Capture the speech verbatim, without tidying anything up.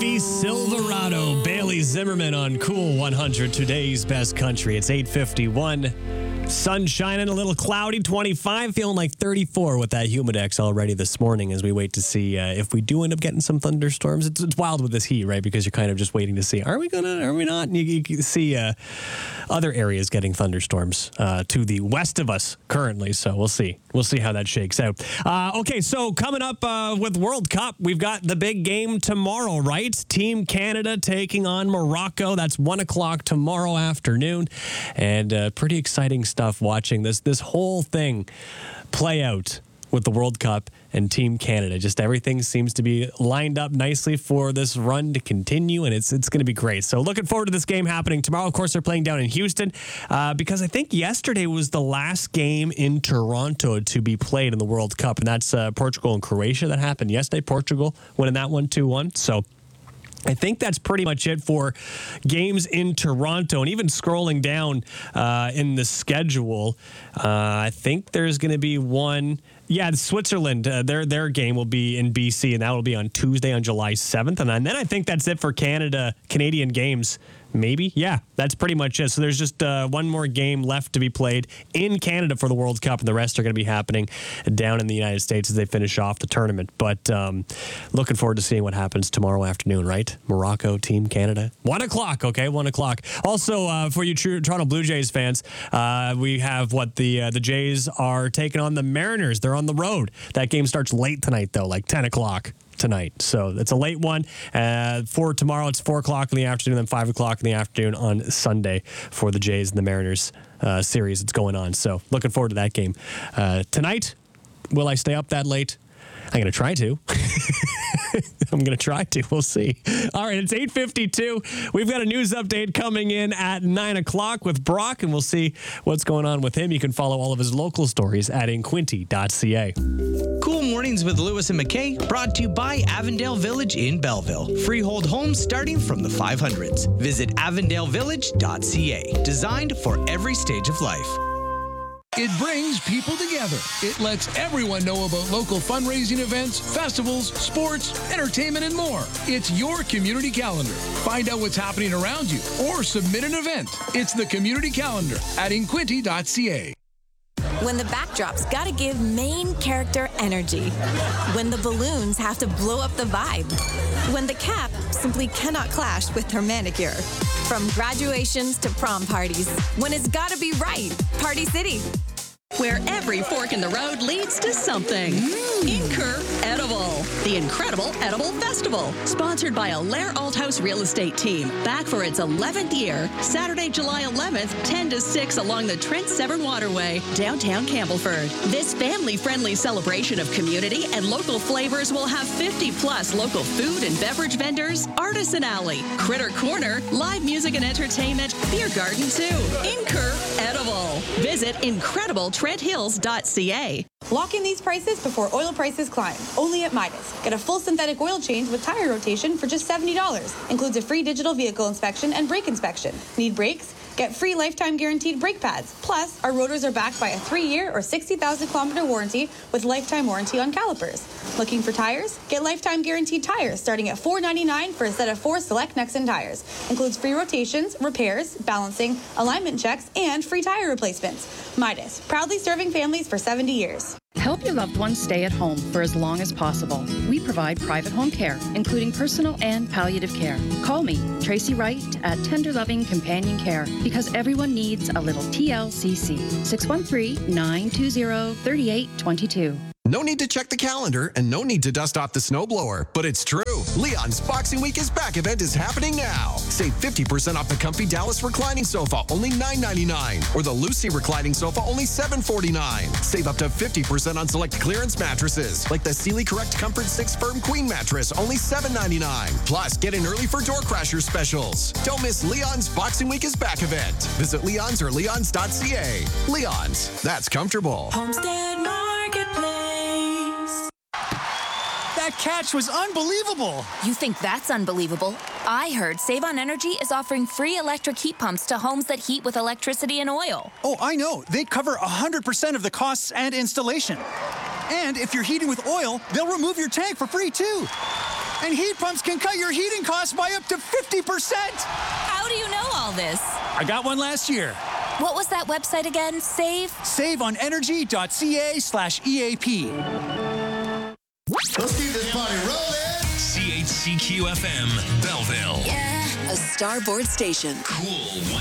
Chevy Silverado. Bailey Zimmerman on Cool one hundred, today's best country. It's eight fifty-one. Sun shining, a little cloudy, twenty-five, feeling like thirty-four with that Humidex already this morning as we wait to see uh, if we do end up getting some thunderstorms. It's, it's wild with this heat, right? Because you're kind of just waiting to see, are we going to, are we not? And you, you can see uh, other areas getting thunderstorms uh, to the west of us currently. So we'll see. We'll see how that shakes out. Uh, okay, so coming up uh, with World Cup, we've got the big game tomorrow, right? Team Canada taking on Morocco. That's one o'clock tomorrow afternoon. And uh, pretty exciting stuff watching this this whole thing play out with the World Cup and Team Canada. Just everything seems to be lined up nicely for this run to continue, and it's it's going to be great. So looking forward to this game happening tomorrow. Of course, they're playing down in Houston uh, because I think yesterday was the last game in Toronto to be played in the World Cup, and that's uh, Portugal and Croatia. That happened yesterday. Portugal winning that one two one. So I think that's pretty much it for games in Toronto. And even scrolling down uh, in the schedule, uh, I think there's going to be one. Yeah, Switzerland, uh, their their game will be in B C, and that will be on Tuesday on July seventh. And then I think that's it for Canada, Canadian games. Maybe. Yeah, that's pretty much it. So there's just uh, one more game left to be played in Canada for the World Cup, and the rest are going to be happening down in the United States as they finish off the tournament. But um, looking forward to seeing what happens tomorrow afternoon, right? Morocco, Team Canada. One o'clock, okay? One o'clock. Also, uh, for you true Toronto Blue Jays fans, uh, we have what the uh, the Jays are taking on the Mariners. They're on the road. That game starts late tonight, though, like ten o'clock. Tonight. So it's a late one. Uh, for tomorrow, it's four o'clock in the afternoon, then five o'clock in the afternoon on Sunday for the Jays and the Mariners uh, series that's going on. So looking forward to that game. Uh, tonight, will I stay up that late? I'm going to try to. I'm going to try to. We'll see. All right, it's eight fifty-two. We've got a news update coming in at nine o'clock with Brock, and we'll see what's going on with him. You can follow all of his local stories at inquinty dot c a. Cool Mornings with Lewis and McKay, brought to you by Avondale Village in Belleville. Freehold homes starting from the five hundreds. Visit avondale village dot c a. Designed for every stage of life. It brings people together. It lets everyone know about local fundraising events, festivals, sports, entertainment, and more. It's your community calendar. Find out what's happening around you or submit an event. It's the community calendar at inquinty dot c a. When the backdrop's gotta give main character energy. When the balloons have to blow up the vibe. When the cap simply cannot clash with her manicure. From graduations to prom parties. When it's gotta be right. Party City. Where every fork in the road leads to something. Mm. Incredible. The Incredible Edible Festival. Sponsored by Allaire Althouse Real Estate Team. Back for its eleventh year. Saturday, July eleventh, ten to six along the Trent Severn Waterway, downtown Campbellford. This family-friendly celebration of community and local flavors will have fifty plus local food and beverage vendors, Artisan Alley, Critter Corner, live music and entertainment, beer garden too. Incredible. Visit Incredible trent hills dot c a. Lock in these prices before oil prices climb. Only at Midas. Get a full synthetic oil change with tire rotation for just seventy dollars. Includes a free digital vehicle inspection and brake inspection. Need brakes? Get free lifetime guaranteed brake pads. Plus, our rotors are backed by a three-year or sixty thousand kilometer warranty with lifetime warranty on calipers. Looking for tires? Get lifetime guaranteed tires starting at four ninety-nine for a set of four select Nexen tires. Includes free rotations, repairs, balancing, alignment checks, and free tire replacements. Midas, proudly serving families for seventy years. Help your loved ones stay at home for as long as possible. We provide private home care, including personal and palliative care. Call me, Tracy Wright, at Tender Loving Companion Care, because everyone needs a little T L C C. six one three, nine two zero, three eight two two. No need to check the calendar and no need to dust off the snowblower, but it's true. Leon's Boxing Week is Back event is happening now. Save fifty percent off the comfy Dallas reclining sofa, only nine ninety-nine, or the Lucy reclining sofa, only seven forty-nine. Save up to fifty percent on select clearance mattresses, like the Sealy Correct Comfort six Firm Queen mattress, only seven ninety-nine. Plus, get in early for door crasher specials. Don't miss Leon's Boxing Week is Back event. Visit Leon's or leons dot c a. Leon's, that's comfortable. Homestead Marketplace. That catch was unbelievable. You think that's unbelievable? I heard Save On Energy is offering free electric heat pumps to homes that heat with electricity and oil. Oh, I know. They cover one hundred percent of the costs and installation. And if you're heating with oil, they'll remove your tank for free, too. And heat pumps can cut your heating costs by up to fifty percent. How do you know all this? I got one last year. What was that website again? Save? Saveonenergy.ca slash EAP. Let's keep this party rolling. C H C Q F M, Belleville. Yeah. A Starboard station. Cool one